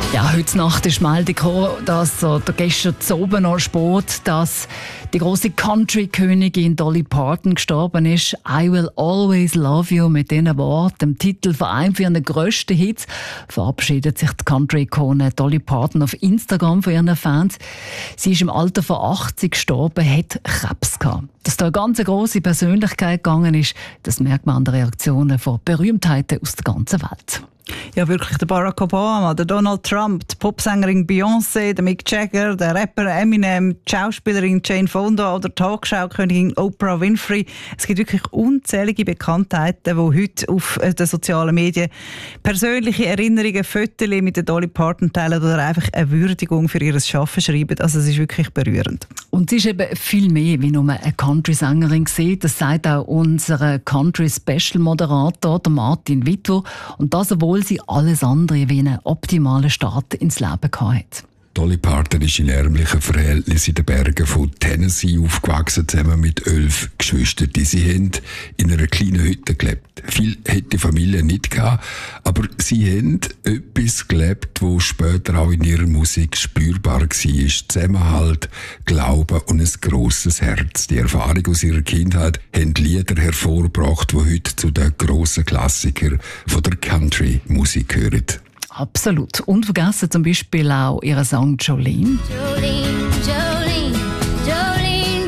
Ja, heute Nacht ist die Meldung gekommen, dass gestern zu oben noch spät, dass die große Country-Königin Dolly Parton gestorben ist. I Will Always Love You, mit diesen Worten, dem Titel von einem ihrer grössten Hits, verabschiedet sich die Country-Ikone Dolly Parton auf Instagram von ihren Fans. Sie ist im Alter von 80 gestorben, hat Krebs gehabt. Dass da eine ganz grosse Persönlichkeit gegangen ist, das merkt man an den Reaktionen von Berühmtheiten aus der ganzen Welt. Ja, wirklich, der Barack Obama, der Donald Trump, die Popsängerin Beyoncé, der Mick Jagger, der Rapper Eminem, die Schauspielerin Jane Fonda oder die Talkshow-Königin Oprah Winfrey. Es gibt wirklich unzählige Bekanntheiten, die heute auf den sozialen Medien persönliche Erinnerungen, Fotos mit der Dolly Parton teilen oder einfach eine Würdigung für ihr Schaffen schreiben. Also es ist wirklich berührend. Und sie ist eben viel mehr wie nur eine Country-Sängerin gewesen. Das sagt auch unser Country-Special-Moderator, der Martin Wittwer. Und das, obwohl sie alles andere wie einen optimalen Start ins Leben hatte. Dolly Parton ist in ärmlichen Verhältnissen in den Bergen von Tennessee aufgewachsen, zusammen mit 11 Geschwistern. Sie haben in einer kleinen Hütte gelebt. Viel hat die Familie nicht gehabt, aber sie haben etwas gelebt, das später auch in ihrer Musik spürbar war. Zusammenhalt, Glaube und ein grosses Herz. Die Erfahrung aus ihrer Kindheit haben Lieder hervorgebracht, die heute zu den grossen Klassikern von der Country-Musik gehören. Absolut. Unvergessen zum Beispiel auch ihren Song Jolene. Jolene, Jolene, Jolene,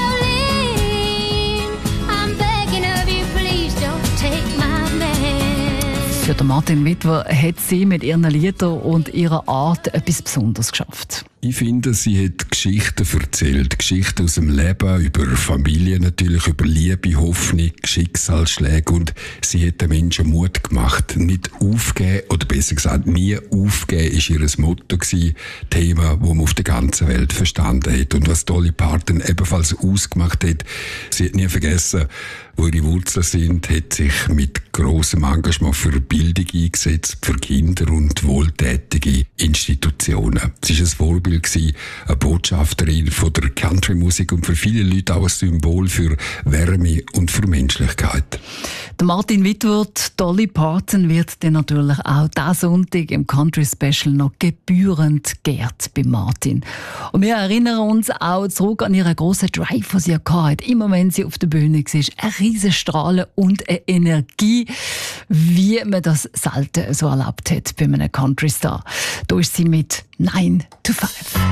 Jolene, I'm begging of you, please don't take my man. Für den Martin Wittwer hat sie mit ihren Liedern und ihrer Art etwas Besonderes geschafft. Ich finde, sie hat Geschichten erzählt. Geschichten aus dem Leben, über Familie natürlich, über Liebe, Hoffnung, Schicksalsschläge. Und sie hat den Menschen Mut gemacht. Nicht aufgeben, oder besser gesagt, nie aufgeben, ist ihr Motto gewesen. Thema, das man auf der ganzen Welt verstanden hat. Und was Dolly Parton ebenfalls ausgemacht hat, sie hat nie vergessen, wo ihre Wurzeln sind, hat sich mit grossem Engagement für Bildung eingesetzt, für Kinder und wohltätige Institutionen. Sie ist ein Vorbild gewesen, eine Botschafterin von der Country-Musik und für viele Leute auch ein Symbol für Wärme und für Menschlichkeit. Der Martin Wittwer, Dolly Parton, wird dann natürlich auch diesen Sonntag im Country Special noch gebührend geehrt bei Martin. Und wir erinnern uns auch zurück an ihren grossen Drive, den sie hatte. Immer wenn sie auf der Bühne war, eine riesen Strahlen und eine Energie, wie man das selten so erlebt hat bei einem Country-Star. Da ist sie mit 9 to 5.